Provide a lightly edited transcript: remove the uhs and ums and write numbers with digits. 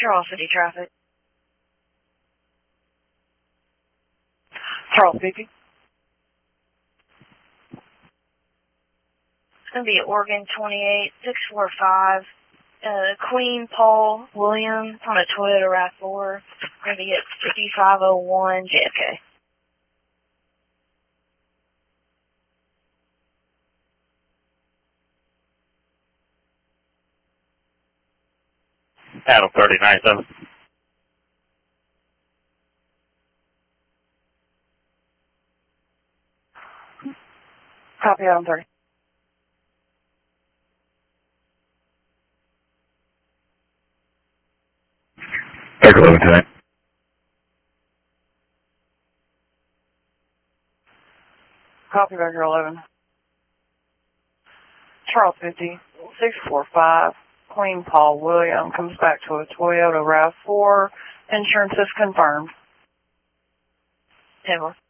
Charles City traffic. Charles City. It's going to be Oregon 28645. Queen Paul William on a Toyota RAV4. Going to be at 5501 JFK. Adam 39-7. Copy, Adam 30. Baker 11 tonight. Copy, Baker 11. Charles 50, 645, Queen Paul William comes back to a Toyota RAV4. Insurance is confirmed. 10-4.